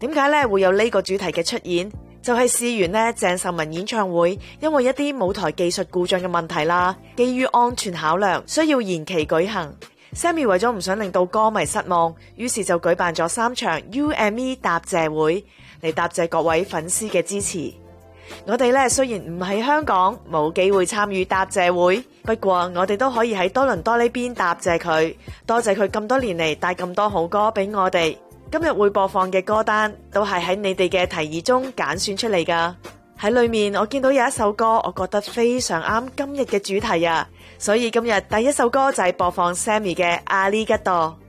點解咧會有呢個主題嘅出現？就係事緣呢鄭秀文演唱會因為一啲舞台技術故障嘅問題啦，基於安全考量，需要延期舉行。Sammy 為咗唔想令到歌迷失望，於是就舉辦咗3場 You and Me 答謝會嚟答謝各位粉絲嘅支持。我哋咧雖然唔喺香港，冇機會參與答謝會，不過我哋都可以喺多倫多呢邊答謝佢，多謝佢咁多年嚟帶咁多好歌俾我哋。今日會播放嘅歌單都係喺你哋嘅提議中揀選出嚟噶。喺裏面我見到有一首歌，我覺得非常啱今日嘅主題啊，所以今日第一首歌就係播放 Sammy 嘅阿里吉多。